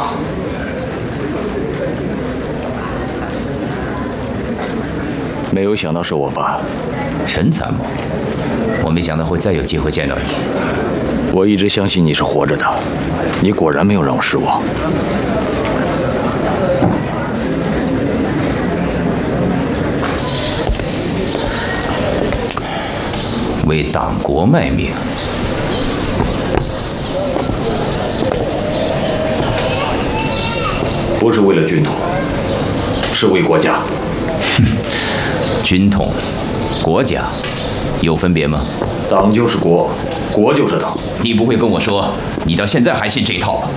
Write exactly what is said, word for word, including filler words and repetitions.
没有想到是我吧？ 陈参谋，我没想到会再有机会见到你。 我一直相信你是活着的，你果然没有让我失望。 为党国卖命， 不是为了军统，是为国家。 哼，军统、国家有分别吗？ 党就是国，国就是党。 你不会跟我说，你到现在还信这一套吧？